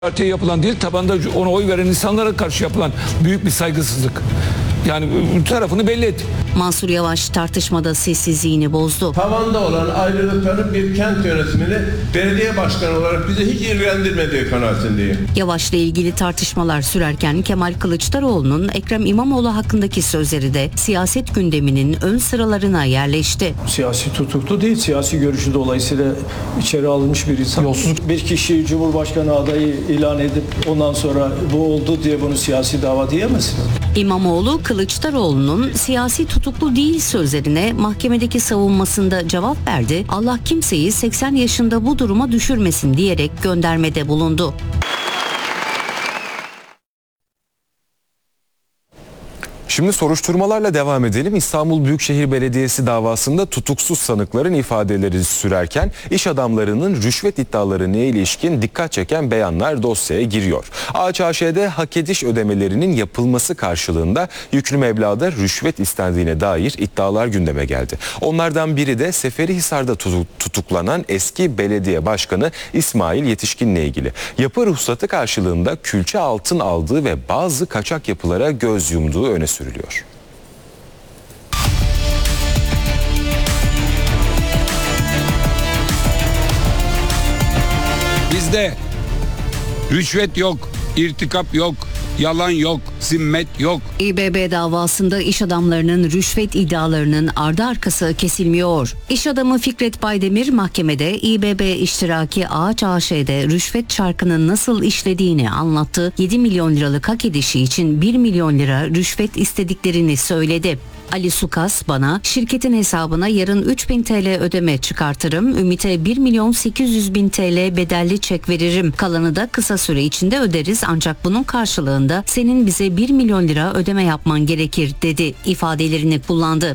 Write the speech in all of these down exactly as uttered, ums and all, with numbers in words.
Partiye yapılan değil, tabanda ona oy veren insanlara karşı yapılan büyük bir saygısızlık. Yani tarafını belli etti. Mansur Yavaş tartışmada sessizliğini bozdu. Tavanda olan ayrılıkların bir kent yönetimini belediye başkanı olarak bizi hiç ilgilendirmediği kanaatindeyim. Yavaş'la ilgili tartışmalar sürerken Kemal Kılıçdaroğlu'nun Ekrem İmamoğlu hakkındaki sözleri de siyaset gündeminin ön sıralarına yerleşti. Siyasi tutuklu değil, siyasi görüşü dolayısıyla içeri alınmış bir insan. Yolsuzluk. Bir kişiyi Cumhurbaşkanı adayı ilan edip ondan sonra bu oldu diye bunu siyasi dava diyemezsin. İmamoğlu, Kılıçdaroğlu'nun siyasi tutuklu değil sözlerine mahkemedeki savunmasında cevap verdi. Allah kimseyi seksen yaşında bu duruma düşürmesin diyerek göndermede bulundu. Şimdi soruşturmalarla devam edelim. İstanbul Büyükşehir Belediyesi davasında tutuksuz sanıkların ifadeleri sürerken iş adamlarının rüşvet iddialarına ilişkin dikkat çeken beyanlar dosyaya giriyor. A Ç Ş'de hak ediş ödemelerinin yapılması karşılığında yüklü meblağda rüşvet istendiğine dair iddialar gündeme geldi. Onlardan biri de Seferihisar'da tutuklanan eski belediye başkanı İsmail Yetişkin'le ilgili. Yapı ruhsatı karşılığında külçe altın aldığı ve bazı kaçak yapılara göz yumduğu öne sürülüyor. Sürülüyor. Bizde rüşvet yok, irtikap yok, yalan yok, zimmet yok. İ B B davasında iş adamlarının rüşvet iddialarının ardı arkası kesilmiyor. İş adamı Fikret Baydemir mahkemede İ B B iştiraki A Ç Ş'de rüşvet çarkının nasıl işlediğini anlattı. yedi milyon liralık hak edişi için bir milyon lira rüşvet istediklerini söyledi. Ali Sukas bana şirketin hesabına yarın üç bin T L ödeme çıkartırım. Ümit'e bir milyon sekiz yüz bin T L bedelli çek veririm. Kalanı da kısa süre içinde öderiz ancak bunun karşılığında senin bize bir milyon lira ödeme yapman gerekir dedi ifadelerini kullandı.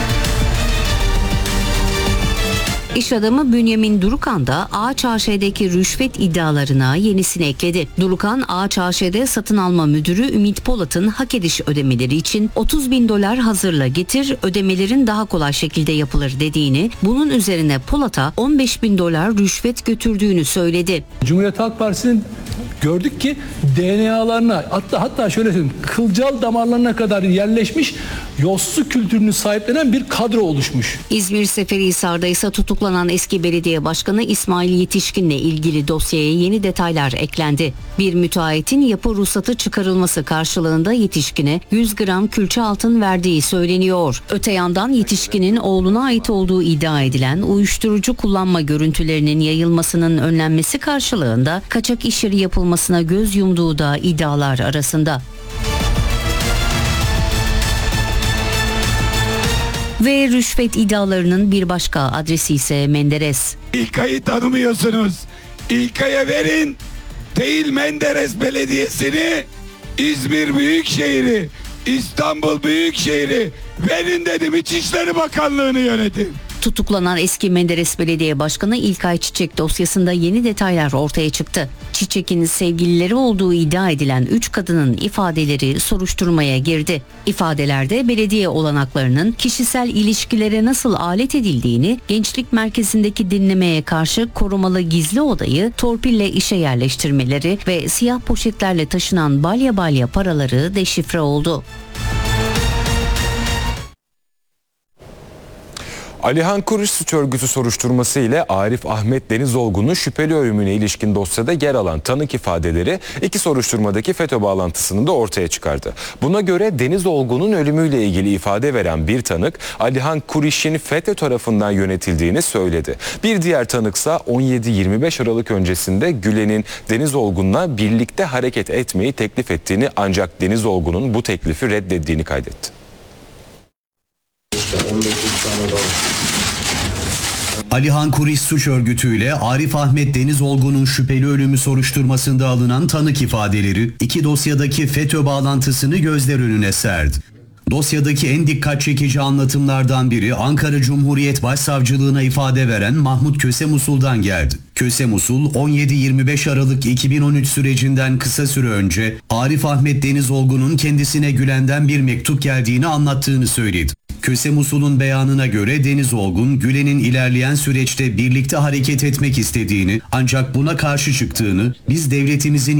İş adamı Bünyamin Durukan da A Ç Ş'deki rüşvet iddialarına yenisini ekledi. Durukan, A Ç Ş'de satın alma müdürü Ümit Polat'ın hak ediş ödemeleri için otuz bin dolar hazırla getir, ödemelerin daha kolay şekilde yapılır dediğini, bunun üzerine Polat'a on beş bin dolar rüşvet götürdüğünü söyledi. Cumhuriyet Halk Partisi'nin gördük ki D N A'larına hatta hatta şöyle söyleyeyim kılcal damarlarına kadar yerleşmiş yolsuzluk kültürünü sahiplenen bir kadro oluşmuş. İzmir Seferihisar'da ise tutuklanan eski belediye başkanı İsmail Yetişkin'le ilgili dosyaya yeni detaylar eklendi. Bir müteahhitin yapı ruhsatı çıkarılması karşılığında Yetişkin'e yüz gram külçe altın verdiği söyleniyor. Öte yandan Yetişkin'in oğluna ait olduğu iddia edilen uyuşturucu kullanma görüntülerinin yayılmasının önlenmesi karşılığında kaçak iş yeri yapılmasına göz yumduğu da iddialar arasında. Ve rüşvet iddialarının bir başka adresi ise Menderes. İlkay'ı tanımıyorsunuz. İlkay'a verin. Değil Menderes Belediyesi'ni, İzmir Büyükşehir'i, İstanbul Büyükşehir'i verin dedim. İçişleri Bakanlığı'nı yönetin. Tutuklanan eski Menderes Belediye Başkanı İlkay Çiçek dosyasında yeni detaylar ortaya çıktı. Çiçek'in sevgilileri olduğu iddia edilen üç kadının ifadeleri soruşturmaya girdi. İfadelerde belediye olanaklarının kişisel ilişkilere nasıl alet edildiğini, gençlik merkezindeki dinlemeye karşı korumalı gizli odayı torpille işe yerleştirmeleri ve siyah poşetlerle taşınan balya balya paraları deşifre oldu. Alihan Kuruş suç örgütü soruşturması ile Arif Ahmet Deniz Olgun'un şüpheli ölümüne ilişkin dosyada yer alan tanık ifadeleri iki soruşturmadaki FETÖ bağlantısını da ortaya çıkardı. Buna göre Deniz Olgun'un ölümüyle ilgili ifade veren bir tanık Alihan Kuriş'in FETÖ tarafından yönetildiğini söyledi. Bir diğer tanıksa on yedi yirmi beş Aralık öncesinde Gülen'in Deniz Olgun'la birlikte hareket etmeyi teklif ettiğini ancak Deniz Olgun'un bu teklifi reddettiğini kaydetti. Alihan Kuris suç örgütüyle Arif Ahmet Deniz Olgun'un şüpheli ölümü soruşturmasında alınan tanık ifadeleri iki dosyadaki FETÖ bağlantısını gözler önüne serdi. Dosyadaki en dikkat çekici anlatımlardan biri Ankara Cumhuriyet Başsavcılığına ifade veren Mahmut Kösemusul'dan geldi. Kösemusul on yedi yirmi beş Aralık iki bin on üç sürecinden kısa süre önce Arif Ahmet Deniz Olgun'un kendisine Gülen'den bir mektup geldiğini anlattığını söyledi. Köse Musul'un beyanına göre Deniz Olgun, Gülen'in ilerleyen süreçte birlikte hareket etmek istediğini ancak buna karşı çıktığını, biz devletimizin